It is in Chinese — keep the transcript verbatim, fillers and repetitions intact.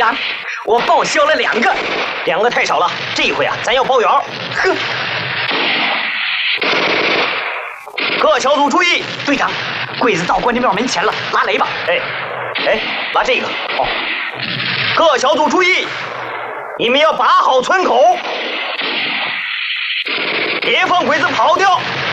长，我报销了两个， 两个太少了，这一回啊，咱要包圆。 呵， 各小组注意， 队长，鬼子到关帝庙门前了，拉雷吧。 哎，哎，拉这个。哦，各小组注意，你们要把好村口，别放鬼子跑掉。